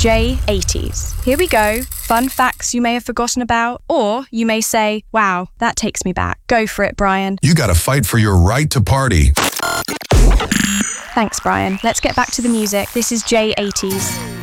J80s. Here we go. Fun facts you may have forgotten about, or you may say, wow, that takes me back. Go for it, Brian. You gotta fight for your right to party. Thanks, Brian. Let's get back to the music. This is J80s.